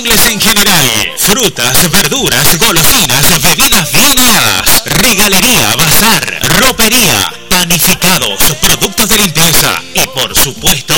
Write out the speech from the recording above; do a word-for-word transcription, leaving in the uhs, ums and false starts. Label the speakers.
Speaker 1: comestibles en general, frutas, verduras, golosinas, bebidas bien heladas, regalería, bazar, ropería, panificados, productos de limpieza y por supuesto